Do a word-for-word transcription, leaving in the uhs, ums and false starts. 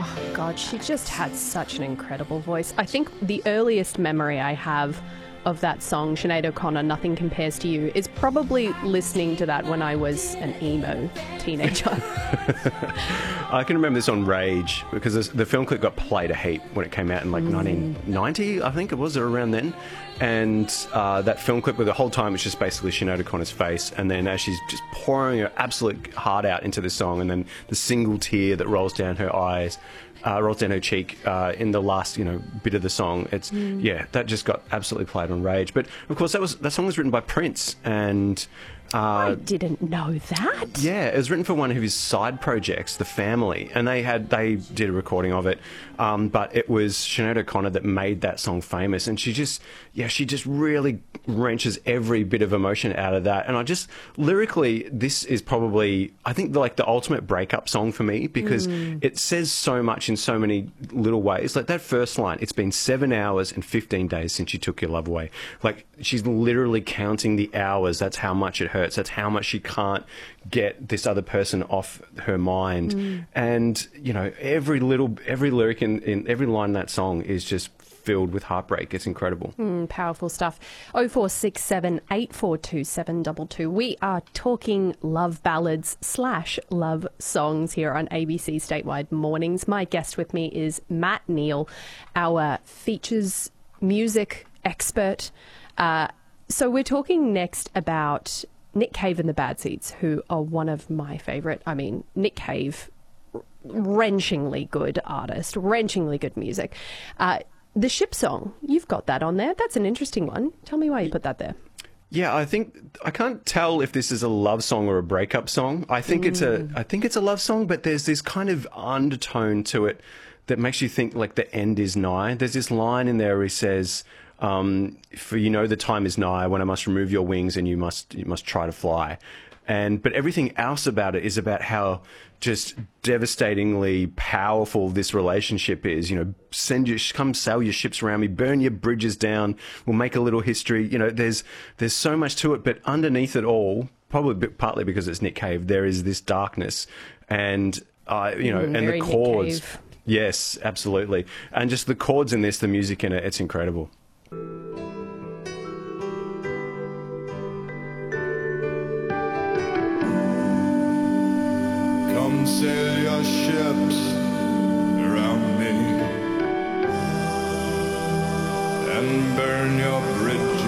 Oh, God, she just had such an incredible voice. I think the earliest memory I have of that song, Sinead O'Connor, Nothing Compares to You, is probably listening to that when I was an emo teenager. I can remember this on Rage because this, the film clip got played a heap when it came out in like mm. nineteen ninety, I think it was, or around then. And uh, that film clip with the whole time it's just basically Sinead O'Connor's face, and then as she's just pouring her absolute heart out into the song, and then the single tear that rolls down her eyes, uh, rolls down her cheek uh, in the last, you know, bit of the song. It's mm. yeah, that just got absolutely played on Rage. But of course, that was that song was written by Prince, and Uh, I didn't know that. Yeah, it was written for one of his side projects, The Family, and they had they did a recording of it. Um, but it was Sinead O'Connor that made that song famous, and she just yeah she just really wrenches every bit of emotion out of that. And I just lyrically, this is probably I think like the ultimate breakup song for me because mm. it says so much in so many little ways. Like that first line, it's been seven hours and fifteen days since you took your love away. Like she's literally counting the hours. That's how much it hurts. That's how much she can't get this other person off her mind. Mm. And, you know, every little, every lyric in, in every line in that song is just filled with heartbreak. It's incredible. Mm, powerful stuff. oh four six seven, eight four two, seven two two. We are talking love ballads slash love songs here on A B C Statewide Mornings. My guest with me is Matt Neal, our features music expert. Uh, so we're talking next about Nick Cave and the Bad Seeds, who are one of my favourite. I mean, Nick Cave, wrenchingly good artist, wrenchingly good music. Uh, the Ship Song, you've got that on there. That's an interesting one. Tell me why you put that there. Yeah, I think I can't tell if this is a love song or a breakup song. I think mm. it's a I think it's a love song, but there's this kind of undertone to it that makes you think like the end is nigh. There's this line in there where he says, Um, for you know the time is nigh when I must remove your wings and you must you must try to fly, and but everything else about it is about how just devastatingly powerful this relationship is. You know, send your come sail your ships around me, burn your bridges down. We'll make a little history. You know, there's there's so much to it, but underneath it all, probably partly because it's Nick Cave, there is this darkness, and uh, you know, mm, and the chords. Yes, absolutely, and just the chords in this, the music in it, it's incredible. Come sail your ships around me and burn your bridges